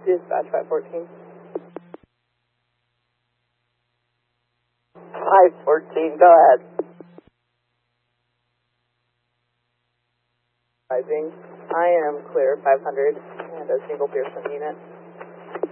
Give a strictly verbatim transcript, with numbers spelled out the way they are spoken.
Dispatch five fourteen. five fourteen, go ahead. Rising. I am clear five hundred and a single Pearson unit.